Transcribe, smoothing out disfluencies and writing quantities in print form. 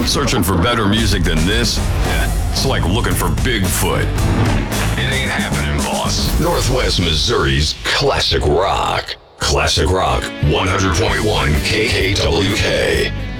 Searching for better music than this? Yeah, it's like looking for Bigfoot. It ain't happening, boss. Northwest Missouri's Classic Rock. Classic Rock 100.1 KKWK.